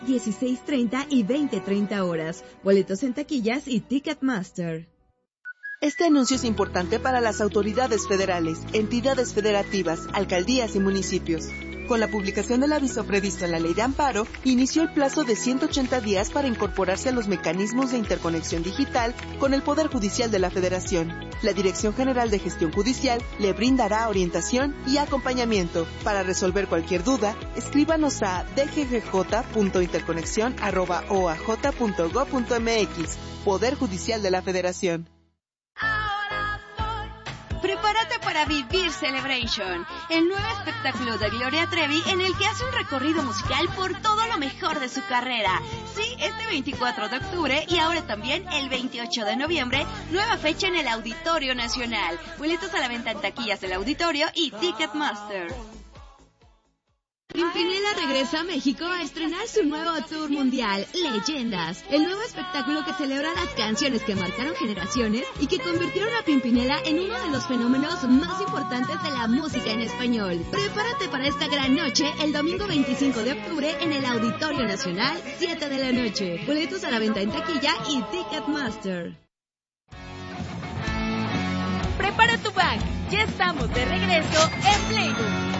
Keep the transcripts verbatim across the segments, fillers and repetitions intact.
dieciséis treinta y veinte treinta horas. Boletos en taquillas y Ticketmaster. Este anuncio es importante para las autoridades federales, entidades federativas, alcaldías y municipios. Con la publicación del aviso previsto en la Ley de Amparo, inició el plazo de ciento ochenta días para incorporarse a los mecanismos de interconexión digital con el Poder Judicial de la Federación. La Dirección General de Gestión Judicial le brindará orientación y acompañamiento. Para resolver cualquier duda, escríbanos a d g g j punto interconexión arroba o a j punto gob punto m x. Poder Judicial de la Federación. Prepárate para vivir Celebration, el nuevo espectáculo de Gloria Trevi en el que hace un recorrido musical por todo lo mejor de su carrera. Sí, este veinticuatro de octubre y ahora también el veintiocho de noviembre, nueva fecha en el Auditorio Nacional. Boletos a la venta en taquillas del Auditorio y Ticketmaster. Pimpinela regresa a México a estrenar su nuevo tour mundial, Leyendas, el nuevo espectáculo que celebra las canciones que marcaron generaciones y que convirtieron a Pimpinela en uno de los fenómenos más importantes de la música en español. Prepárate para esta gran noche el domingo veinticinco de octubre en el Auditorio Nacional, siete de la noche. Boletos a la venta en taquilla y Ticketmaster. Prepara tu bag, ya estamos de regreso en Playbook.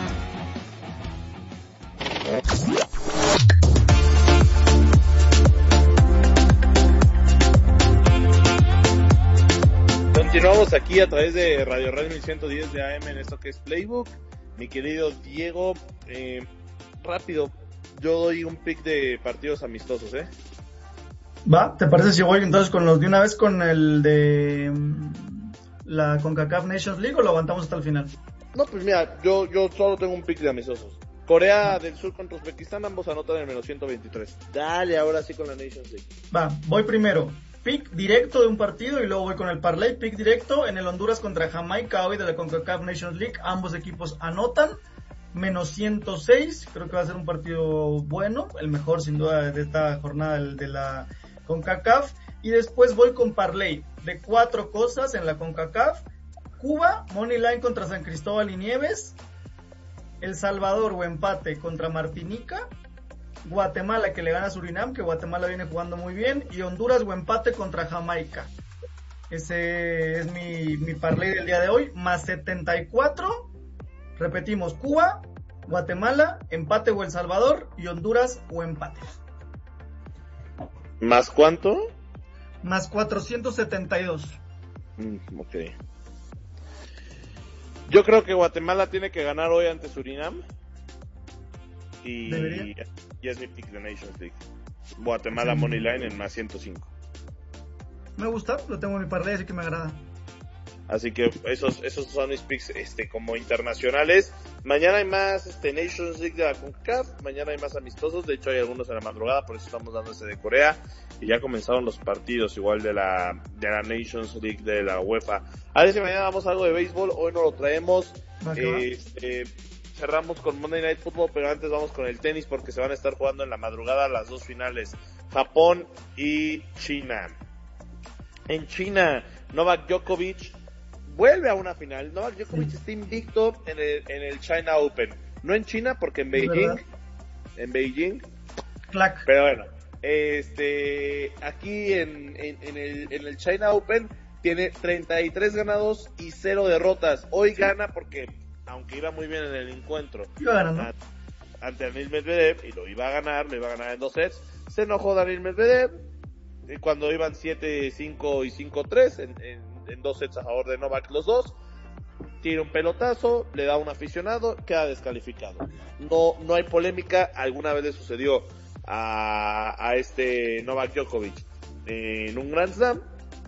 Continuamos aquí a través de Radio Radio mil ciento diez de A M en esto que es Playbook. Mi querido Diego, eh, rápido, yo doy un pick de partidos amistosos, ¿eh? Va, ¿te parece si voy entonces con los de una vez con el de la CONCACAF Nations League o lo aguantamos hasta el final? No, pues mira, yo, yo solo tengo un pick de amistosos. Corea del Sur contra Uzbekistán, ambos anotan en el menos ciento veintitrés. Dale, ahora sí con la Nations League. Va, voy primero. Pick directo de un partido y luego voy con el parlay. Pick directo en el Honduras contra Jamaica hoy de la CONCACAF Nations League. Ambos equipos anotan. Menos ciento seis. Creo que va a ser un partido bueno. El mejor sin duda de esta jornada de la CONCACAF. Y después voy con parlay de cuatro cosas en la CONCACAF. Cuba, money line contra San Cristóbal y Nieves. El Salvador o empate contra Martinica. Guatemala que le gana a Surinam, que Guatemala viene jugando muy bien, y Honduras o empate contra Jamaica. Ese es mi, mi parlay del día de hoy, más setenta y cuatro, repetimos, Cuba, Guatemala, empate o El Salvador, y Honduras o empate. ¿Más cuánto? Más cuatrocientos setenta y dos. Mm, ok. Yo creo que Guatemala tiene que ganar hoy ante Surinam. Y, ¿Debería? y es mi pick de Nations League. Guatemala Money Line en más ciento cinco. Me gusta, lo tengo en mi parlay, así que me agrada. Así que esos esos son mis picks este como internacionales. Mañana hay más este Nations League de la CONCACAF, mañana hay más amistosos, de hecho hay algunos en la madrugada, por eso estamos dando ese de Corea, y ya comenzaron los partidos igual de la de la Nations League de la UEFA. A ver si mañana damos algo de béisbol, hoy no lo traemos. Eh, este, cerramos con Monday Night Football, pero antes vamos con el tenis porque se van a estar jugando en la madrugada las dos finales, Japón y China. En China, Novak Djokovic vuelve a una final. Novak Djokovic está invicto en el, en el China Open. No en China, porque en Beijing. En Beijing. Clac. Pero bueno, este, aquí en, en, en, el, en el China Open tiene treinta y tres ganados y cero derrotas. Hoy gana porque, aunque iba muy bien en el encuentro, iba ganando ante, ante Daniil Medvedev, y lo iba a ganar, lo iba a ganar en dos sets, se enojó Daniil Medvedev cuando iban siete cinco y cinco tres en, en, en dos sets a favor de Novak los dos. Tira un pelotazo, le da a un aficionado, queda descalificado. No no hay polémica, alguna vez le sucedió a, a este Novak Djokovic en un Grand Slam.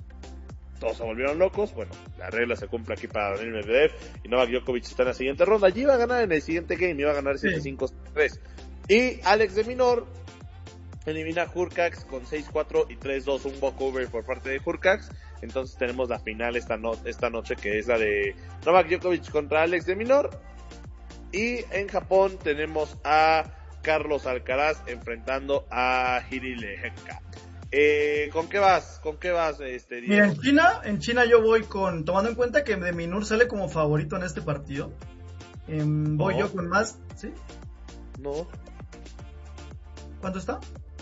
Todos se volvieron locos. Bueno, la regla se cumple aquí para Daniil Medvedev y Novak Djokovic está en la siguiente ronda. Allí iba a ganar en el siguiente game, iba a ganar siete cinco tres. Y Alex de Minaur elimina a Hurkacz con seis cuatro y tres dos, un walkover por parte de Hurkacz. Entonces tenemos la final esta, no, esta noche, que es la de Novak Djokovic contra Alex de Minaur. Y en Japón tenemos a Carlos Alcaraz enfrentando a Jiri Lehecka. Eh, ¿Con qué vas? ¿Con qué vas, este Diego? Mira, en China, en China yo voy con, tomando en cuenta que de Minaur sale como favorito en este partido, eh, voy no. yo con más, ¿sí? No. ¿Cuánto está?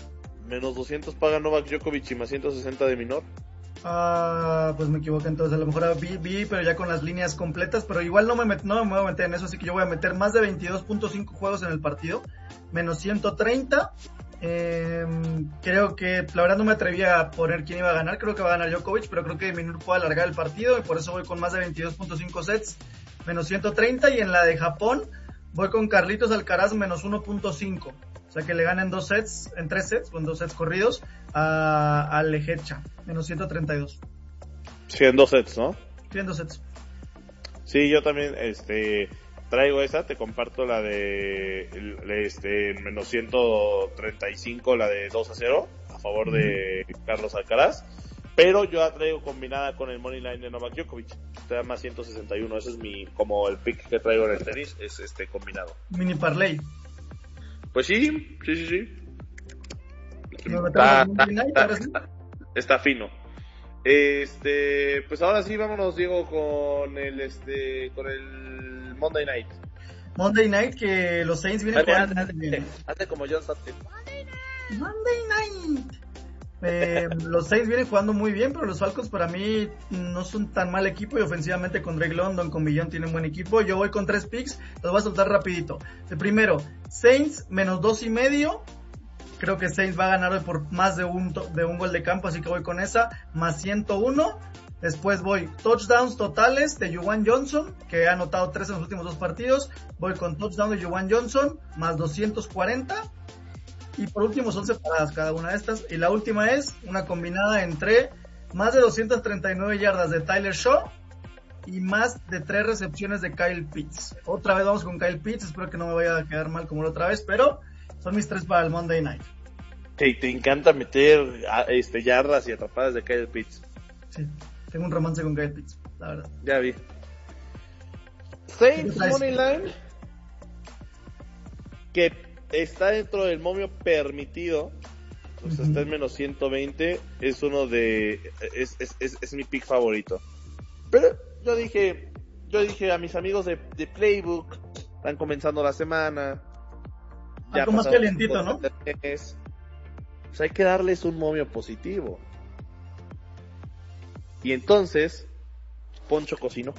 Menos doscientos paga Novak Djokovic y más ciento sesenta de minor. Ah, pues me equivoqué entonces, a lo mejor vi, vi, pero ya con las líneas completas, pero igual no me, met, no me voy a meter en eso, así que yo voy a meter más de veintidós punto cinco juegos en el partido, menos ciento treinta, eh, creo que, la verdad no me atreví a poner quién iba a ganar, creo que va a ganar Djokovic, pero creo que Minur puede alargar el partido, y por eso voy con más de veintidós punto cinco sets, menos ciento treinta, y en la de Japón, voy con Carlitos Alcaraz, menos uno punto cinco. O sea que le ganen dos sets, en tres sets, con dos sets corridos, a, a Lejecha, menos ciento treinta y dos. Sí, en dos sets, ¿no? Sí, en dos sets. Sí, yo también, este, traigo esa, te comparto la de, este, menos ciento treinta y cinco, la de dos a cero, a favor de uh-huh. Carlos Alcaraz, pero yo la traigo combinada con el money line de Novak Djokovic, te da más ciento sesenta y uno, ese es mi, como el pick que traigo en el tenis, es este combinado. Mini parlay. Pues sí, sí, sí, sí. Está, está, está, está, está fino. Este, pues ahora sí, vámonos, Diego, con el, este, con el Monday Night. Monday Night, que los Saints vienen jugando. Hace como John Sutton. Monday Night. Eh, los Saints vienen jugando muy bien, pero los Falcons para mí no son tan mal equipo, y ofensivamente con Drake London, con Billon tienen buen equipo. Yo voy con tres picks, los voy a soltar rapidito. El primero, Saints menos dos y medio. Creo que Saints va a ganar hoy por más de un, de un gol de campo, así que voy con esa, más ciento uno. Después voy touchdowns totales de Juwan Johnson, que ha anotado tres en los últimos dos partidos. Voy con touchdown de Juwan Johnson, más doscientos cuarenta. Y por último son separadas cada una de estas. Y la última es una combinada entre más de doscientas treinta y nueve yardas de Tyler Shaw y más de tres recepciones de Kyle Pitts. Otra vez vamos con Kyle Pitts, espero que no me vaya a quedar mal como la otra vez, pero son mis tres para el Monday Night. Te, te encanta meter este yardas y atrapadas de Kyle Pitts. Sí, tengo un romance con Kyle Pitts, la verdad. Ya vi. Saints Money Line, que está dentro del momio permitido, o sea, uh-huh. está en menos ciento veinte, es uno de, es, es, es, es mi pick favorito. Pero yo dije, yo dije a mis amigos de, de Playbook, están comenzando la semana, ya algo más calientito, ¿no? Es, pues hay que darles un momio positivo. Y entonces, Poncho cocinó.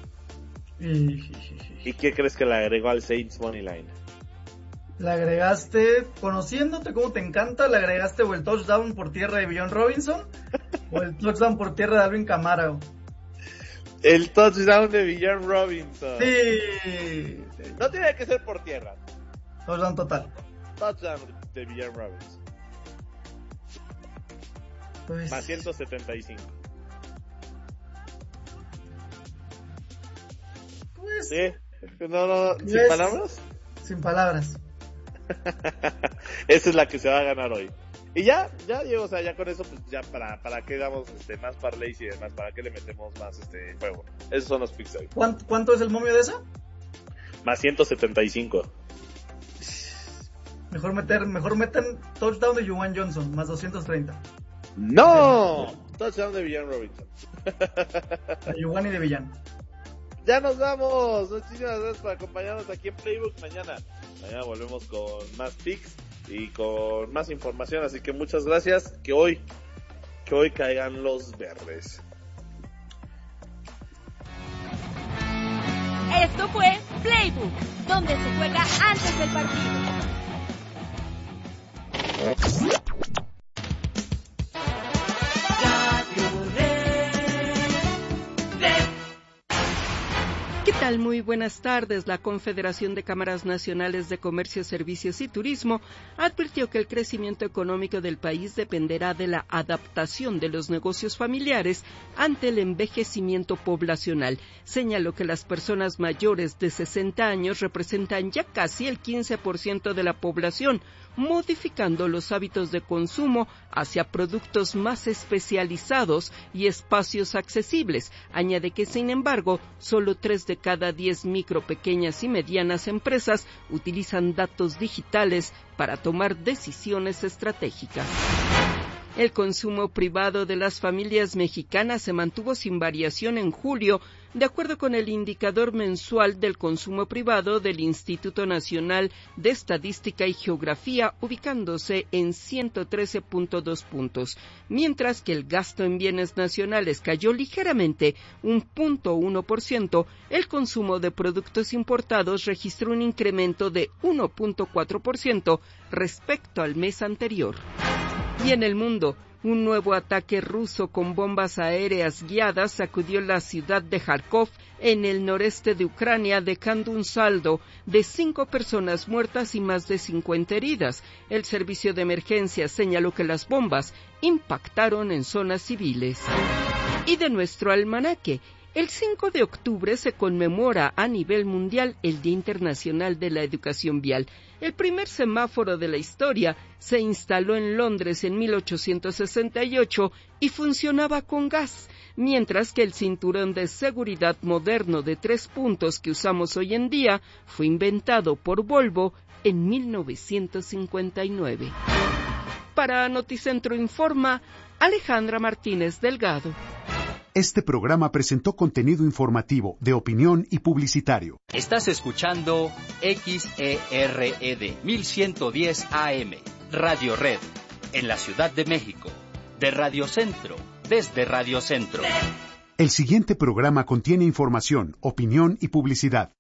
¿Y qué crees que le agregó al Saints Money Line? Le agregaste, conociéndote como te encanta, le agregaste o el touchdown por tierra de Bijan Robinson o el touchdown por tierra de Alvin Kamara. El touchdown de Bijan Robinson. Sí. No tiene que ser por tierra. Touchdown total. Touchdown de Bijan Robinson. Pues... más ciento setenta y cinco. Pues... ¿Sí? No, no, ¿sin pues... palabras? Sin palabras. Esa es la que se va a ganar hoy. Y ya, ya Diego, o sea, ya con eso, pues ya para, para qué damos este, más parlays y demás, para qué le metemos más este juego. Esos son los picks hoy. ¿Cuánto, ¿Cuánto es el momio de esa? Más ciento setenta y cinco. Mejor meter, mejor meten touchdown de Juwan Johnson, más doscientos treinta. ¡No! Touchdown de Bijan Robinson. De Juwan y de Bijan. Ya nos vamos. Muchísimas gracias por acompañarnos aquí en Playbook. Mañana, mañana volvemos con más picks y con más información. Así que muchas gracias. Que hoy, que hoy caigan los verdes. Esto fue Playbook, donde se juega antes del partido. ¿Qué tal? Muy buenas tardes. La Confederación de Cámaras Nacionales de Comercio, Servicios y Turismo advirtió que el crecimiento económico del país dependerá de la adaptación de los negocios familiares ante el envejecimiento poblacional. Señaló que las personas mayores de sesenta años representan ya casi el quince por ciento de la población, modificando los hábitos de consumo hacia productos más especializados y espacios accesibles. Añade que, sin embargo, solo tres de cada diez micro, pequeñas y medianas empresas utilizan datos digitales para tomar decisiones estratégicas. El consumo privado de las familias mexicanas se mantuvo sin variación en julio, de acuerdo con el indicador mensual del consumo privado del Instituto Nacional de Estadística y Geografía, ubicándose en ciento trece punto dos puntos, mientras que el gasto en bienes nacionales cayó ligeramente un punto uno por ciento, el consumo de productos importados registró un incremento de uno punto cuatro por ciento respecto al mes anterior. Y en el mundo, un nuevo ataque ruso con bombas aéreas guiadas sacudió la ciudad de Kharkov en el noreste de Ucrania, dejando un saldo de cinco personas muertas y más de cincuenta heridas. El servicio de emergencia señaló que las bombas impactaron en zonas civiles. Y de nuestro almanaque, el cinco de octubre se conmemora a nivel mundial el Día Internacional de la Educación Vial. El primer semáforo de la historia se instaló en Londres en mil ochocientos sesenta y ocho y funcionaba con gas, mientras que el cinturón de seguridad moderno de tres puntos que usamos hoy en día fue inventado por Volvo en mil novecientos cincuenta y nueve. Para Noticentro Informa, Alejandra Martínez Delgado. Este programa presentó contenido informativo, de opinión y publicitario. Estás escuchando X E R E D mil ciento diez A M, Radio Red, en la Ciudad de México, de Radio Centro, desde Radio Centro. El siguiente programa contiene información, opinión y publicidad.